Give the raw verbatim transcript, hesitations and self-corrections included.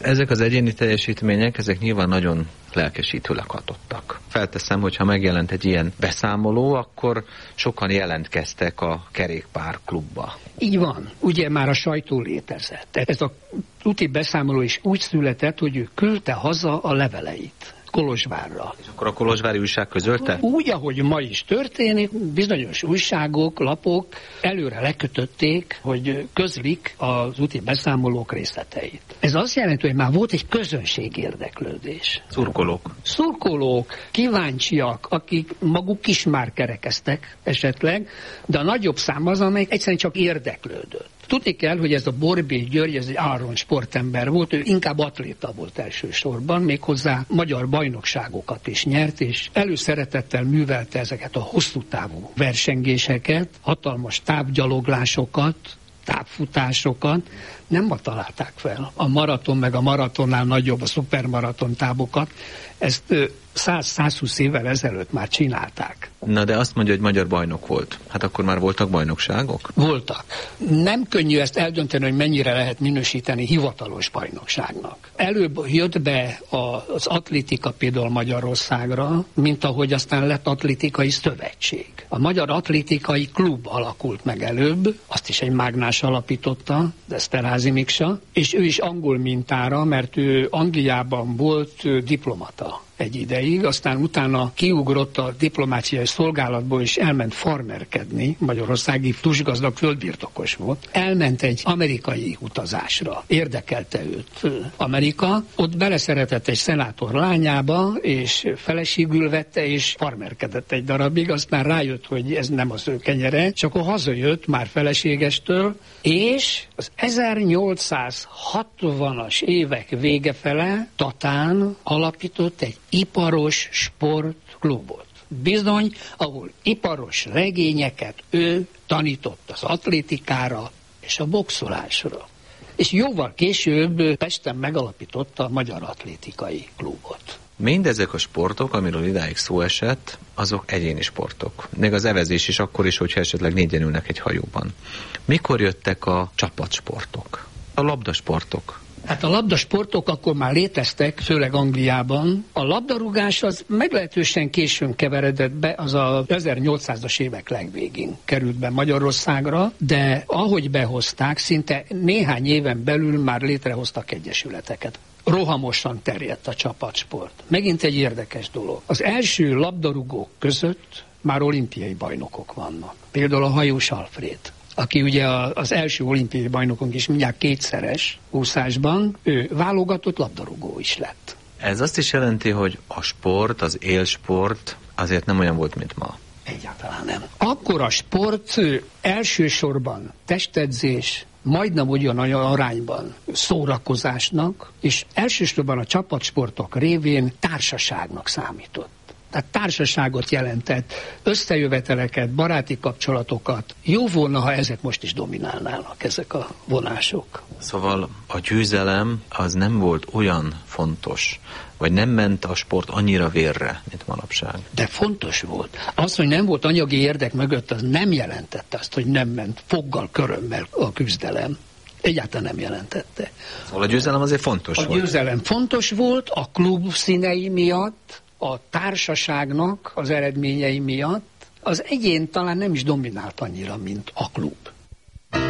Ezek az egyéni teljesítmények, ezek nyilván nagyon lelkesítőleg hatottak. Felteszem, hogy ha megjelent egy ilyen beszámoló, akkor sokan jelentkeztek a kerékpárklubba. Így van. Ugye már a sajtó létezett. Ez a tuti beszámoló is úgy született, hogy ő küldte haza a leveleit Kolozsvárra. És akkor a kolozsvári újság közölte? Úgy, ahogy ma is történik, bizonyos újságok, lapok előre lekötötték, hogy közlik az úti beszámolók részleteit. Ez azt jelenti, hogy már volt egy közönség érdeklődés. Szurkolók. Szurkolók, kíváncsiak, akik maguk is már kerekeztek esetleg, de a nagyobb szám az, amelyik egyszerűen csak érdeklődött. Tudni kell, hogy ez a Borbély György, ez egy áron sportember volt, ő inkább atléta volt elsősorban, méghozzá magyar bajnokságokat is nyert, és előszeretettel művelte ezeket a hosszú távú versengéseket, hatalmas távgyaloglásokat, távfutásokat, nem ma találták fel. A maraton meg a maratonnál nagyobb, a szupermaraton távokat, ezt száz-százhúsz évvel ezelőtt már csinálták. Na de azt mondja, hogy magyar bajnok volt. Hát akkor már voltak bajnokságok? Voltak. Nem könnyű ezt eldönteni, hogy mennyire lehet minősíteni hivatalos bajnokságnak. Előbb jött be az atlétika például Magyarországra, mint ahogy aztán lett atlétikai szövetség. A Magyar Atlétikai Klub alakult meg előbb, azt is egy mágnás alapította, Eszterházy Miksa, és ő is angol mintára, mert ő Angliában volt diplomata egy ideig, aztán utána kiugrott a diplomáciai szolgálatból, és elment farmerkedni, magyarországi tusgazdag földbirtokos volt. Elment egy amerikai utazásra, érdekelte őt Amerika, ott beleszeretett egy szenátor lányába, és feleségül vette, és farmerkedett egy darabig, aztán rájött, hogy ez nem az ő kenyere, és akkor hazajött már feleségestől, és az ezernyolcszázhatvanas évek vége fele Tatán alapított egy iparos sportklubot. Bizony, ahol iparos regényeket ő tanított az atlétikára és a boxolásra. És jóval később Pesten megalapította a Magyar Atlétikai Klubot. Mindezek a sportok, amiről idáig szó esett, azok egyéni sportok. Még az evezés is akkor is, hogyha esetleg négyen ülnek egy hajóban. Mikor jöttek a csapatsportok? A labdasportok? Hát a labdasportok akkor már léteztek, főleg Angliában. A labdarúgás az meglehetősen későn keveredett be, az az ezernyolcszázas évek legvégén került be Magyarországra, de ahogy behozták, szinte néhány éven belül már létrehoztak egyesületeket. Rohamosan terjedt a csapatsport. Megint egy érdekes dolog. Az első labdarúgók között már olimpiai bajnokok vannak. Például a Hajós Alfréd, aki ugye az első olimpiai bajnokunk is mindjárt kétszeres úszásban, ő válogatott labdarúgó is lett. Ez azt is jelenti, hogy a sport, az élsport azért nem olyan volt, mint ma. Egyáltalán nem. Akkor a sport elsősorban testedzés, majdnem ugyanolyan arányban szórakozásnak, és elsősorban a csapatsportok révén társaságnak számított. Tehát társaságot jelentett, összejöveteleket, baráti kapcsolatokat. Jó volna, ha ezek most is dominálnának, ezek a vonások. Szóval a győzelem az nem volt olyan fontos, vagy nem ment a sport annyira vérre, mint manapság. De fontos volt. Az, hogy nem volt anyagi érdek mögött, az nem jelentette azt, hogy nem ment foggal, körömmel a küzdelem. Egyáltalán nem jelentette. Szóval a győzelem azért fontos a volt. A győzelem fontos volt a klub színei miatt, a társaságnak az eredményei miatt. Az egyén talán nem is dominált annyira, mint a klub.